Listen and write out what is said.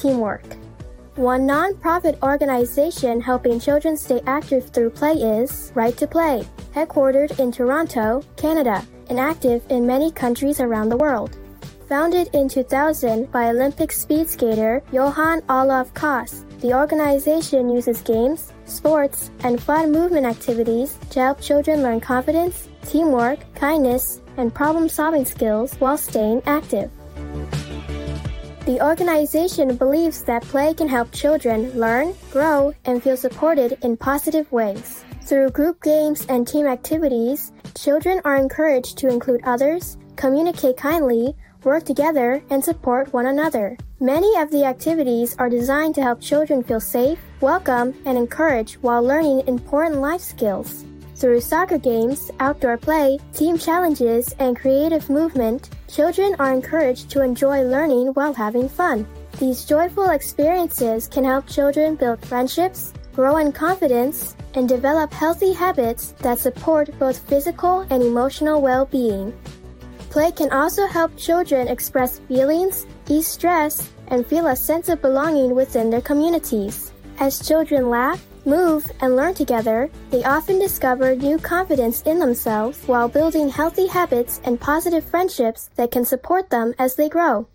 teamwork. One non-profit organization helping children stay active through play is Right to Play, headquartered in Toronto, Canada, and active in many countries around the world. Founded in 2000 by Olympic speed skater Johan Olof Koss, the organization uses games, sports, and fun movement activities to help children learn confidence, teamwork, kindness, and problem-solving skills while staying active. The organization believes that play can help children learn, grow, and feel supported in positive ways. Through group games and team activities, children are encouraged to include others, communicate kindly, work together, and support one another. Many of the activities are designed to help children feel safe, welcome, and encouraged while learning important life skills. Through soccer games, outdoor play, team challenges, and creative movement, children are encouraged to enjoy learning while having fun. These joyful experiences can help children build friendships, grow in confidence, and develop healthy habits that support both physical and emotional well-being. Play can also help children express feelings, ease stress, and feel a sense of belonging within their communities. As children laugh, move, and learn together, they often discover new confidence in themselves while building healthy habits and positive friendships that can support them as they grow.